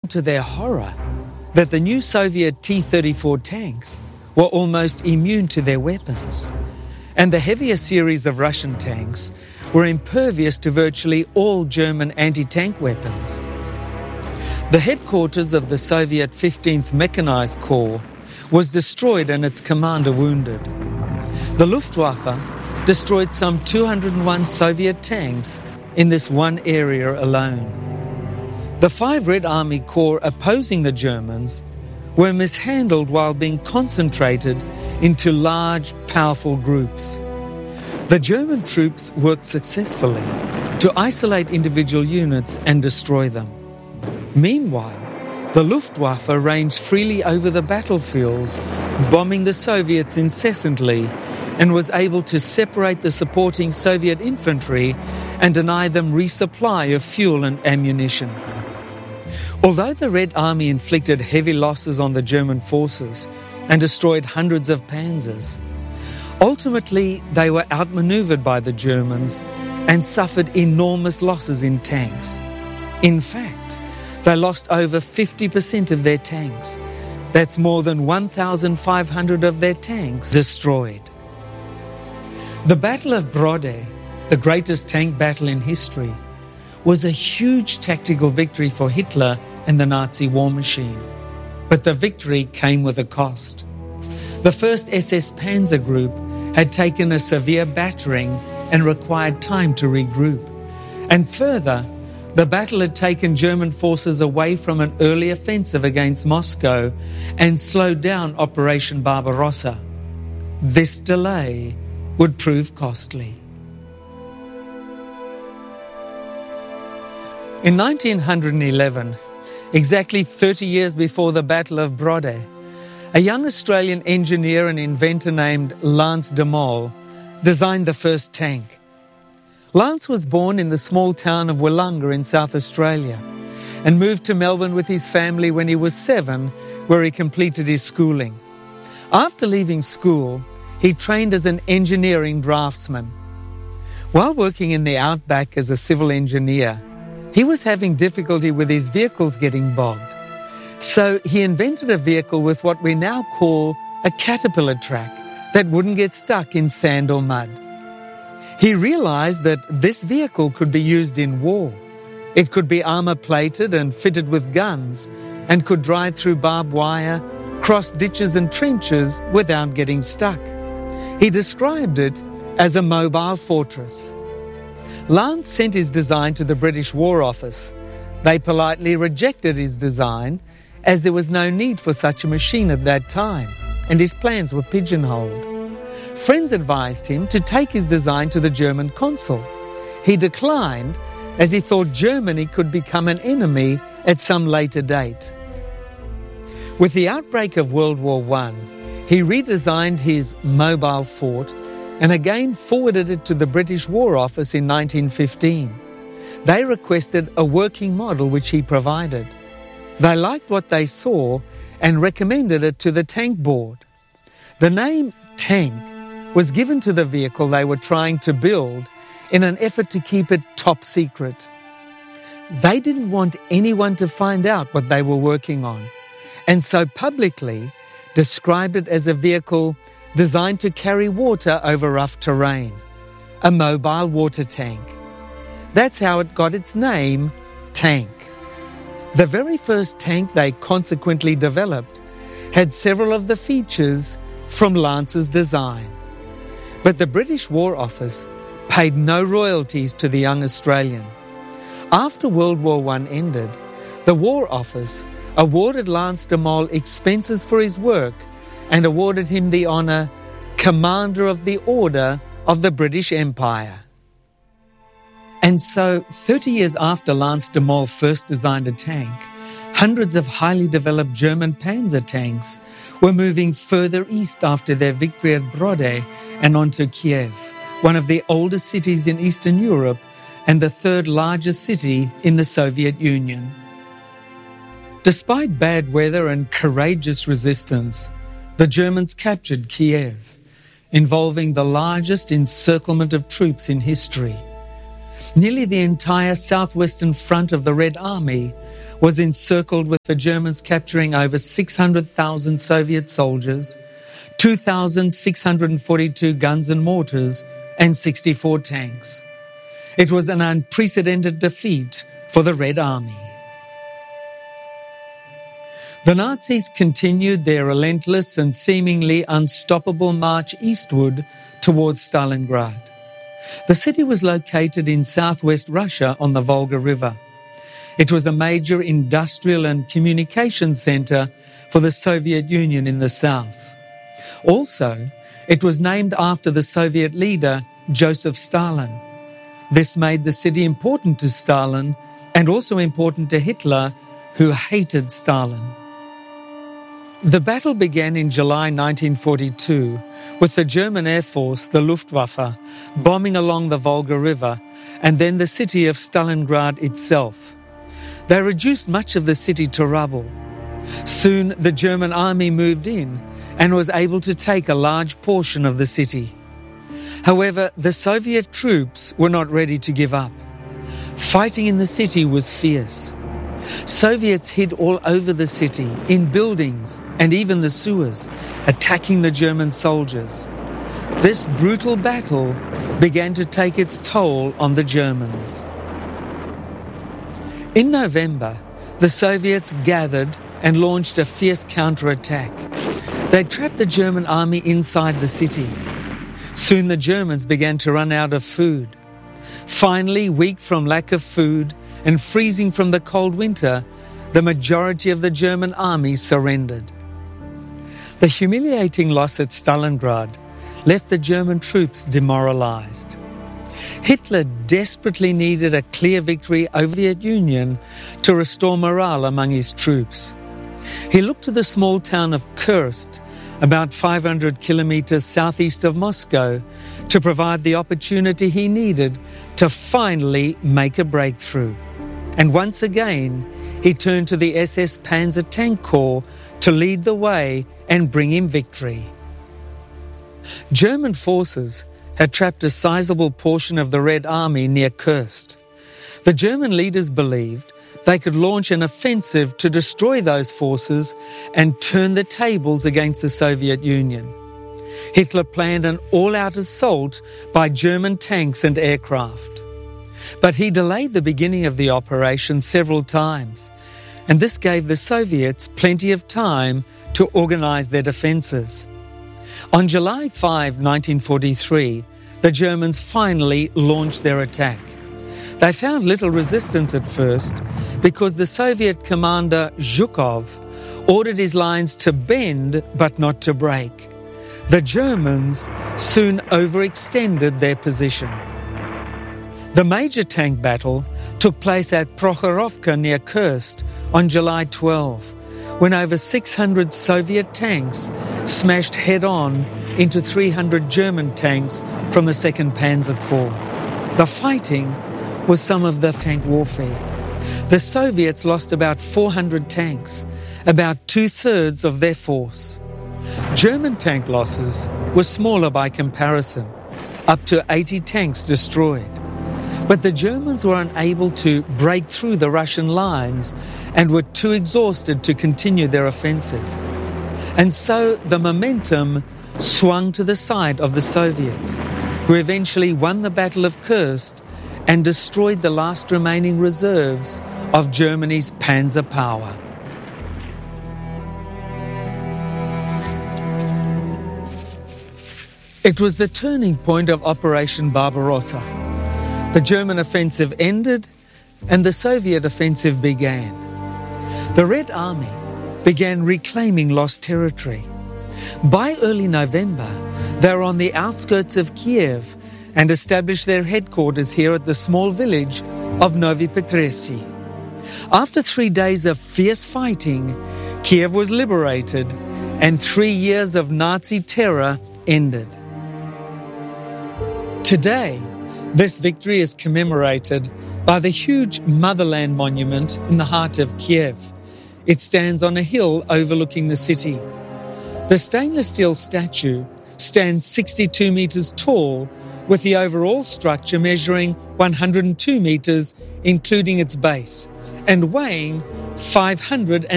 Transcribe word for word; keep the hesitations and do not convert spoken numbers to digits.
to their horror that the new Soviet T thirty-four tanks were almost immune to their weapons, and the heavier series of Russian tanks were impervious to virtually all German anti-tank weapons. The headquarters of the Soviet fifteenth Mechanized Corps was destroyed and its commander wounded. The Luftwaffe destroyed some two hundred one Soviet tanks in this one area alone. The five Red Army Corps opposing the Germans were mishandled while being concentrated into large, powerful groups. The German troops worked successfully to isolate individual units and destroy them. Meanwhile, the Luftwaffe ranged freely over the battlefields, bombing the Soviets incessantly, and was able to separate the supporting Soviet infantry and deny them resupply of fuel and ammunition. Although the Red Army inflicted heavy losses on the German forces and destroyed hundreds of panzers, ultimately they were outmaneuvered by the Germans and suffered enormous losses in tanks. In fact, they lost over fifty percent of their tanks. That's more than one thousand five hundred of their tanks destroyed. The Battle of Brode, the greatest tank battle in history, was a huge tactical victory for Hitler and the Nazi war machine. But the victory came with a cost. The first S S Panzer Group had taken a severe battering and required time to regroup. And further, the battle had taken German forces away from an early offensive against Moscow and slowed down Operation Barbarossa. This delay would prove costly. In nineteen eleven, exactly thirty years before the Battle of Brode, a young Australian engineer and inventor named Lance de Mol designed the first tank. Lance was born in the small town of Willunga in South Australia and moved to Melbourne with his family when he was seven, where he completed his schooling. After leaving school, he trained as an engineering draftsman. While working in the outback as a civil engineer, he was having difficulty with his vehicles getting bogged. So he invented a vehicle with what we now call a caterpillar track that wouldn't get stuck in sand or mud. He realized that this vehicle could be used in war. It could be armor-plated and fitted with guns and could drive through barbed wire, cross ditches and trenches without getting stuck. He described it as a mobile fortress. Lance sent his design to the British War Office. They politely rejected his design as there was no need for such a machine at that time, and his plans were pigeonholed. Friends advised him to take his design to the German consul. He declined as he thought Germany could become an enemy at some later date. With the outbreak of World War One, he redesigned his mobile fort and again forwarded it to the British War Office in nineteen fifteen. They requested a working model which he provided. They liked what they saw and recommended it to the tank board. The name tank was given to the vehicle they were trying to build in an effort to keep it top secret. They didn't want anyone to find out what they were working on, and so publicly described it as a vehicle designed to carry water over rough terrain, a mobile water tank. That's how it got its name, tank. The very first tank they consequently developed had several of the features from Lance's design. But the British War Office paid no royalties to the young Australian. After World War One ended, the War Office awarded Lance de Mol expenses for his work and awarded him the honour Commander of the Order of the British Empire. And so, thirty years after Lance de Mol first designed a tank, hundreds of highly developed German Panzer tanks were moving further east after their victory at Brode and on to Kiev, one of the oldest cities in Eastern Europe and the third largest city in the Soviet Union. Despite bad weather and courageous resistance, the Germans captured Kiev, involving the largest encirclement of troops in history. Nearly the entire southwestern front of the Red Army was encircled with the Germans capturing over six hundred thousand Soviet soldiers, two thousand six hundred forty-two guns and mortars, and sixty-four tanks. It was an unprecedented defeat for the Red Army. The Nazis continued their relentless and seemingly unstoppable march eastward towards Stalingrad. The city was located in southwest Russia on the Volga River. It was a major industrial and communications center for the Soviet Union in the south. Also, it was named after the Soviet leader Joseph Stalin. This made the city important to Stalin and also important to Hitler, who hated Stalin. The battle began in July nineteen forty-two with the German Air Force, the Luftwaffe, bombing along the Volga River and then the city of Stalingrad itself. They reduced much of the city to rubble. Soon the German army moved in and was able to take a large portion of the city. However, the Soviet troops were not ready to give up. Fighting in the city was fierce. Soviets hid all over the city, in buildings and even the sewers, attacking the German soldiers. This brutal battle began to take its toll on the Germans. In November, the Soviets gathered and launched a fierce counterattack. They trapped the German army inside the city. Soon the Germans began to run out of food. Finally, weak from lack of food and freezing from the cold winter, the majority of the German army surrendered. The humiliating loss at Stalingrad left the German troops demoralized. Hitler desperately needed a clear victory over the Soviet Union to restore morale among his troops. He looked to the small town of Kursk, about five hundred kilometers southeast of Moscow, to provide the opportunity he needed to finally make a breakthrough. And once again, he turned to the S S Panzer Tank Corps to lead the way and bring him victory. German forces had trapped a sizable portion of the Red Army near Kursk. The German leaders believed they could launch an offensive to destroy those forces and turn the tables against the Soviet Union. Hitler planned an all-out assault by German tanks and aircraft. But he delayed the beginning of the operation several times, and this gave the Soviets plenty of time to organize their defenses. On July fifth, nineteen forty-three, the Germans finally launched their attack. They found little resistance at first because the Soviet commander Zhukov ordered his lines to bend but not to break. The Germans soon overextended their position. The major tank battle took place at Prokhorovka near Kursk on July twelfth, when over six hundred Soviet tanks smashed head-on into three hundred German tanks from the second Panzer Corps. The fighting was some of the tank warfare. The Soviets lost about four hundred tanks, about two-thirds of their force. German tank losses were smaller by comparison, up to eighty tanks destroyed. But the Germans were unable to break through the Russian lines and were too exhausted to continue their offensive. And so the momentum swung to the side of the Soviets, who eventually won the Battle of Kursk and destroyed the last remaining reserves of Germany's panzer power. It was the turning point of Operation Barbarossa. The German offensive ended and the Soviet offensive began. The Red Army began reclaiming lost territory. By early November, they were on the outskirts of Kiev and established their headquarters here at the small village of Novi Petrevsky. After three days of fierce fighting, Kiev was liberated and three years of Nazi terror ended. Today, this victory is commemorated by the huge Motherland Monument in the heart of Kiev. It stands on a hill overlooking the city. The stainless steel statue stands sixty-two meters tall, with the overall structure measuring one hundred two meters, including its base, and weighing five hundred